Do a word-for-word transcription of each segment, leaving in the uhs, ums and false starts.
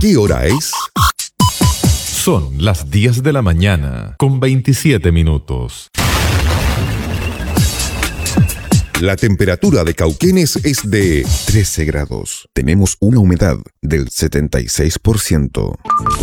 ¿Qué hora es? Son las diez de la mañana, con veintisiete minutos. La temperatura de Cauquenes es de trece grados. Tenemos una humedad del setenta y seis por ciento.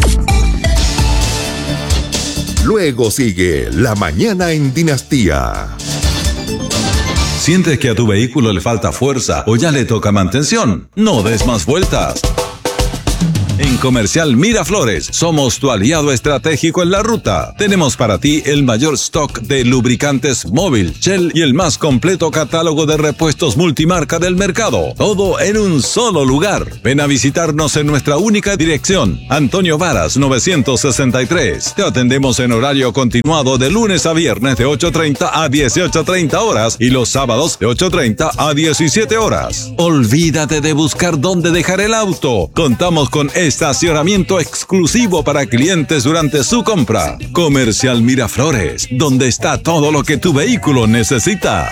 Luego sigue La Mañana en Dinastía. ¿Sientes que a tu vehículo le falta fuerza o ya le toca mantención? No des más vueltas. En Comercial Miraflores somos tu aliado estratégico en la ruta. Tenemos para ti el mayor stock de lubricantes Móvil, Shell y el más completo catálogo de repuestos multimarca del mercado. Todo en un solo lugar. Ven a visitarnos en nuestra única dirección, Antonio Varas novecientos sesenta y tres. Te atendemos en horario continuado de lunes a viernes de ocho treinta a dieciocho treinta horas y los sábados de ocho treinta a diecisiete horas. Olvídate de buscar dónde dejar el auto. Contamos con estacionamiento exclusivo para clientes durante su compra. Comercial Miraflores, donde está todo lo que tu vehículo necesita.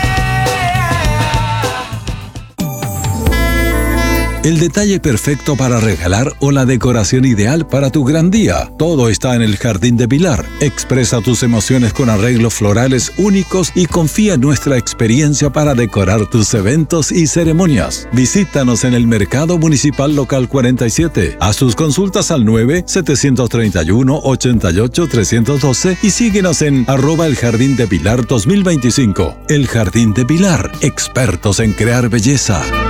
El detalle perfecto para regalar o la decoración ideal para tu gran día. Todo está en el Jardín de Pilar. Expresa tus emociones con arreglos florales únicos y confía en nuestra experiencia para decorar tus eventos y ceremonias. Visítanos en el Mercado Municipal Local cuarenta y siete. Haz tus consultas al nueve siete tres uno ocho ocho tres uno dos y síguenos en arroba el Jardín de Pilar dos mil veinticinco. El Jardín de Pilar, expertos en crear belleza.